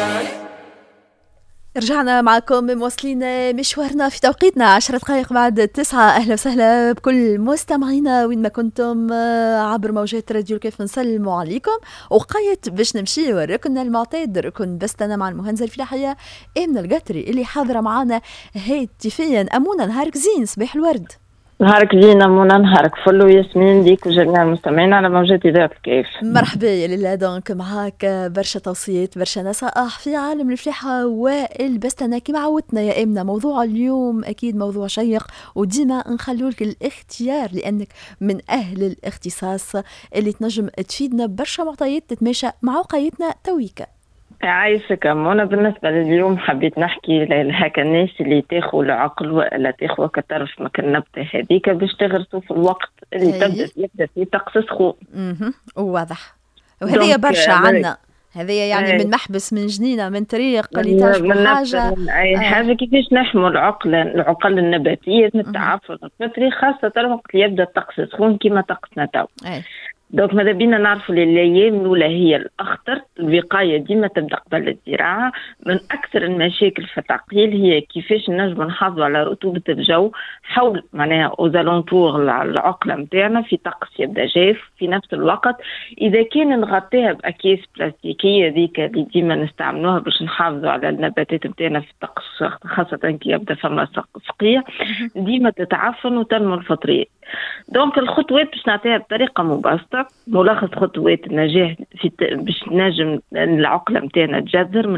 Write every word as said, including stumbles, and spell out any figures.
رجعنا معكم مواصلين مشوارنا في توقيتنا عشر دقائق بعد التسعة. أهلا وسهلا بكل مستمعينا وين ما كنتم عبر موجات راديو كيف. نسلموا عليكم وقايت باش نمشي وركن المعتاد ركن بستنا مع المهندسة الفلاحية آمنة القطري اللي حاضرة معنا هاتفيا. أمونة نهارك زين، صباح الورد. نهارك زين أمونة، نهارك فل وياسمين ليك وجميع المستمعين على موجات إذاعة الكيف. مرحبا يا لله. دونك معاك برشا توصيات برشا نصائح في عالم الفلاحة والبستنة كما عودتنا يا آمنة. موضوع اليوم أكيد موضوع شيق وديما نخلولك الاختيار لأنك من أهل الاختصاص اللي تنجم تفيدنا برشا معطيات تتماشى مع وقايتنا تويكا. عايشك أمونة. بالنسبة لليوم حبيت نحكي لهكا الناس اللي تاخوا العقل ولا تاخوا كطرف مكان النبتة هذيك باش تغرسوا في الوقت اللي تبدأ يبدأ فيه طقس سخون. اها واضح. وهذه برشا عنا هذه يعني أي. من محبس من جنينة من طريق اللي تعجبوا حاجة أي آه. حاجة كيفاش نحموا العقل العقل النباتية من التعفن الفطري خاصة الوقت اللي يبدأ الطقس سخون كما طقسنا تو. دونك ماذا بينا نعرفوا الايام الاولى هي الاخطر. الوقايه ديما تبدا قبل الزراعه. من اكثر المشاكل في التعقيل هي كيفاش نجم نحافظوا على رطوبه الجو حول معناها اوزالونتور العقله نتاعنا في طقس يبدا جاف. في نفس الوقت اذا كان نغطيها باكياس بلاستيكيه ذيك اللي ديما نستعملوها باش نحافظوا على النباتات نتاعنا في الطقس خاصه كي يبدا فما سقيه ديما تتعفن وتنمو الفطريات. دونك الخطوات باش نعطيها بطريقه مبسطه. ملخص خطوات النجاح في باش نجم العقله نتاعنا تجذر.